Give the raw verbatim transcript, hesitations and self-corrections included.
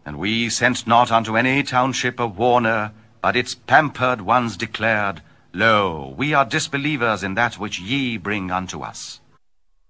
And we sent not unto any township a warner, but its pampered ones declared, Lo, we are disbelievers in that which ye bring unto us.